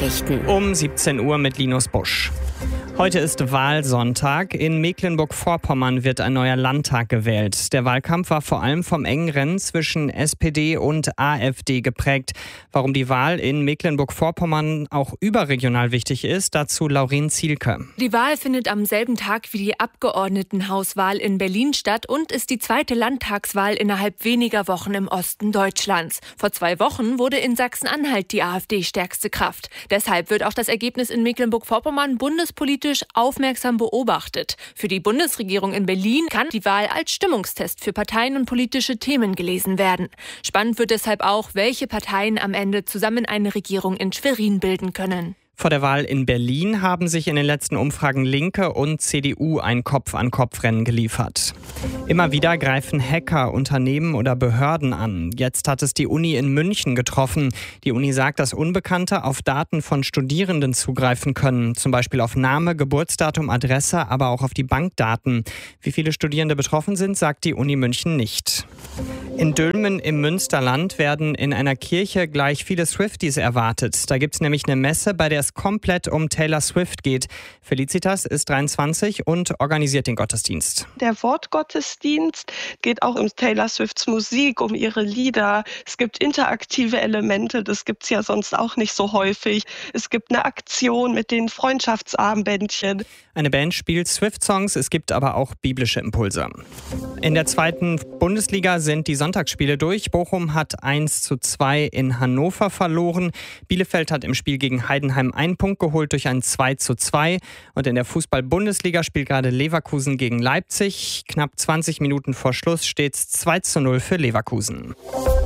Nachrichten. Um 17 Uhr mit Linus Busch. Heute ist Wahlsonntag. In Mecklenburg-Vorpommern wird ein neuer Landtag gewählt. Der Wahlkampf war vor allem vom engen Rennen zwischen SPD und AfD geprägt. Warum die Wahl in Mecklenburg-Vorpommern auch überregional wichtig ist, dazu Lauren Zielke. Die Wahl findet am selben Tag wie die Abgeordnetenhauswahl in Berlin statt und ist die zweite Landtagswahl innerhalb weniger Wochen im Osten Deutschlands. Vor 2 Wochen wurde in Sachsen-Anhalt die AfD stärkste Kraft. Deshalb wird auch das Ergebnis in Mecklenburg-Vorpommern bundespolitisch aufmerksam beobachtet. Für die Bundesregierung in Berlin kann die Wahl als Stimmungstest für Parteien und politische Themen gelesen werden. Spannend wird deshalb auch, welche Parteien am Ende zusammen eine Regierung in Schwerin bilden können. Vor der Wahl in Berlin haben sich in den letzten Umfragen Linke und CDU ein Kopf-an-Kopf-Rennen geliefert. Immer wieder greifen Hacker Unternehmen oder Behörden an. Jetzt hat es die Uni in München getroffen. Die Uni sagt, dass Unbekannte auf Daten von Studierenden zugreifen können. Zum Beispiel auf Name, Geburtsdatum, Adresse, aber auch auf die Bankdaten. Wie viele Studierende betroffen sind, sagt die Uni München nicht. In Dülmen im Münsterland werden in einer Kirche gleich viele Swifties erwartet. Da gibt es nämlich eine Messe, bei der es komplett um Taylor Swift geht. Felicitas ist 23 und organisiert den Gottesdienst. Der Wortgottesdienst geht auch um Taylor Swifts Musik, um ihre Lieder. Es gibt interaktive Elemente, das gibt es ja sonst auch nicht so häufig. Es gibt eine Aktion mit den Freundschaftsarmbändchen. Eine Band spielt Swift-Songs, es gibt aber auch biblische Impulse. In der 2. Bundesliga sind die Sonntagsspiele durch. Bochum hat 1:2 in Hannover verloren. Bielefeld hat im Spiel gegen Heidenheim einen Punkt geholt durch ein 2:2. Und in der Fußball-Bundesliga spielt gerade Leverkusen gegen Leipzig. Knapp 20 Minuten vor Schluss steht es 2:0 für Leverkusen.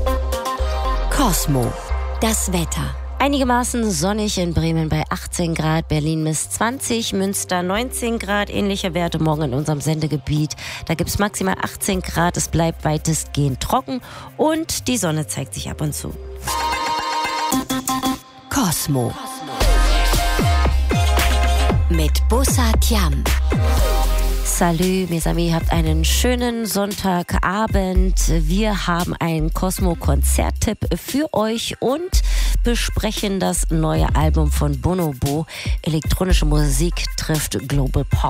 Cosmo. Das Wetter. Einigermaßen sonnig in Bremen bei 18 Grad, Berlin misst 20, Münster 19 Grad, ähnliche Werte morgen in unserem Sendegebiet. Da gibt es maximal 18 Grad, es bleibt weitestgehend trocken und die Sonne zeigt sich ab und zu. Cosmo. Mit Bussard Yam. Salut, mes amis, habt einen schönen Sonntagabend. Wir haben einen Cosmo-Konzerttipp für euch und besprechen das neue Album von Bonobo. Elektronische Musik trifft Global Pop.